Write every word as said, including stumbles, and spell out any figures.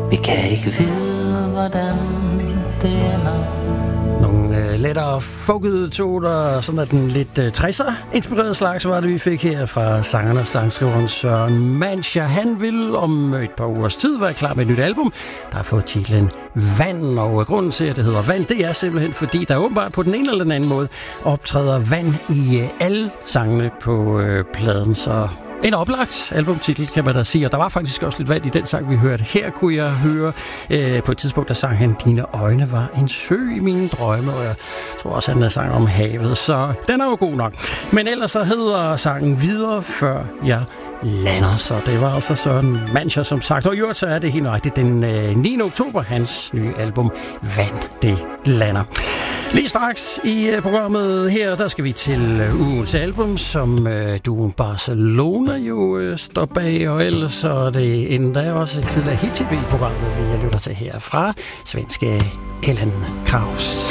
Vi kan ikke vide, hvordan det ender. Nogle øh, lettere folkede toner, sådan er den lidt øh, tresser-inspirerede slags, var det, vi fik her fra sangeren og sangskriveren Søren Mancher. Han vil om et par ugers tid være klar med et nyt album, der har fået titlen Vand, og grunden til, at det hedder Vand, det er simpelthen, fordi der åbenbart på den ene eller den anden måde optræder vand i øh, alle sangene på øh, pladen, så en oplagt albumtitel, kan man da sige, og der var faktisk også lidt vand i den sang, vi hørte. Her kunne jeg høre øh, på et tidspunkt, der sang han, dine øjne var en sø i mine drømme, og jeg tror også, han havde sang om havet, så den er jo god nok. Men ellers så hedder sangen Videre før jeg lander, så det var altså Søren Mancher, som sagt. Og i øvrigt så er det helt nøjagtigt den øh, niende oktober, hans nye album Vand, det lander. Lige straks i uh, programmet her, der skal vi til uh, ugens album, som uh, duoen Barcelona jo uh, står bag, og ellers er det endda også et tidligere hit-tv-program, vi lytter til her fra svenske Ellen Kraus.